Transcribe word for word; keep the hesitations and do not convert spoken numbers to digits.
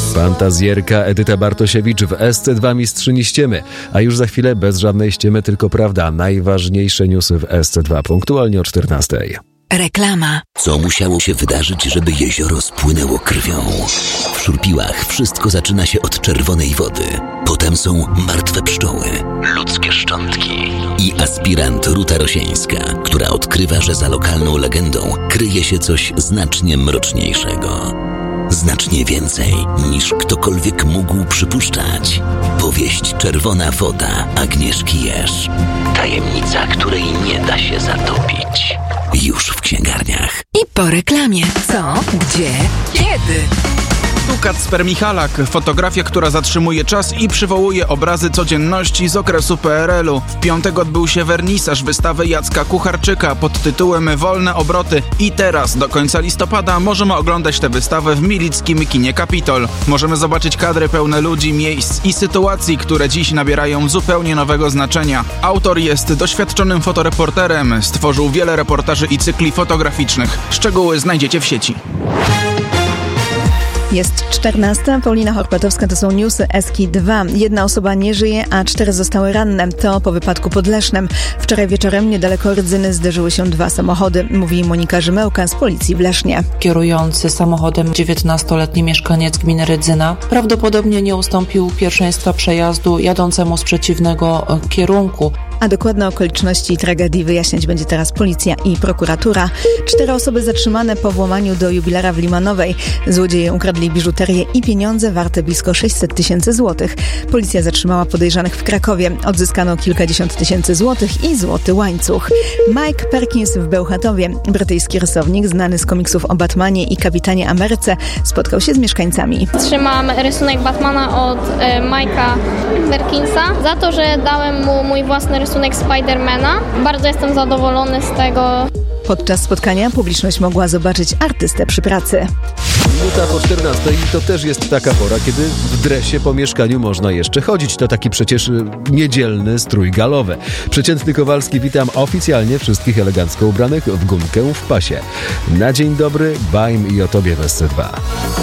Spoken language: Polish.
Fantazjerka Edyta Bartosiewicz w S C dwa Mistrzyni Ściemy. A już za chwilę bez żadnej ściemy, tylko prawda. Najważniejsze newsy w S C dwa punktualnie o czternastej. Reklama. Co musiało się wydarzyć, żeby jezioro spłynęło krwią? W Szurpiłach wszystko zaczyna się od czerwonej wody. Potem są martwe pszczoły, ludzkie szczątki i aspirant Ruta Rosieńska, która odkrywa, że za lokalną legendą kryje się coś znacznie mroczniejszego. Znacznie więcej niż ktokolwiek mógł przypuszczać. Powieść Czerwona woda Agnieszki Jerz. Tajemnica, której nie da się zatopić. Już w księgarniach. I po reklamie. Co? Gdzie? Kiedy? Tu Kacper Michalak, fotografia, która zatrzymuje czas i przywołuje obrazy codzienności z okresu P R L u. W piątek odbył się wernisaż wystawy Jacka Kucharczyka pod tytułem Wolne obroty i teraz do końca listopada możemy oglądać tę wystawę w milickim kinie Kapitol. Możemy zobaczyć kadry pełne ludzi, miejsc i sytuacji, które dziś nabierają zupełnie nowego znaczenia. Autor jest doświadczonym fotoreporterem, stworzył wiele reportaży i cykli fotograficznych. Szczegóły znajdziecie w sieci. Jest czternasta. Paulina Horpatowska, to są newsy S K dwa. Jedna osoba nie żyje, a cztery zostały ranne. To po wypadku pod Lesznem. Wczoraj wieczorem niedaleko Rydzyny zderzyły się dwa samochody, mówi Monika Rzymełka z policji w Lesznie. Kierujący samochodem dziewiętnastoletni mieszkaniec gminy Rydzyna prawdopodobnie nie ustąpił pierwszeństwa przejazdu jadącemu z przeciwnego kierunku. A dokładne okoliczności tragedii wyjaśniać będzie teraz policja i prokuratura. Cztery osoby zatrzymane po włamaniu do jubilera w Limanowej. Złodzieje ukradli biżuterię i pieniądze warte blisko sześćset tysięcy złotych. Policja zatrzymała podejrzanych w Krakowie. Odzyskano kilkadziesiąt tysięcy złotych i złoty łańcuch. Mike Perkins w Bełchatowie. Brytyjski rysownik znany z komiksów o Batmanie i Kapitanie Ameryce spotkał się z mieszkańcami. Trzymam rysunek Batmana od e, Mike'a Perkinsa za to, że dałem mu mój własny rysunek Spidermana. Bardzo jestem zadowolony z tego. Podczas spotkania publiczność mogła zobaczyć artystę przy pracy. Minuta po czternastej to też jest taka pora, kiedy w dresie po mieszkaniu można jeszcze chodzić. To taki przecież y, niedzielny strój galowy. Przeciętny Kowalski, witam oficjalnie wszystkich elegancko ubranych w gumkę w pasie. Na dzień dobry, bajm i o tobie w S C dwa.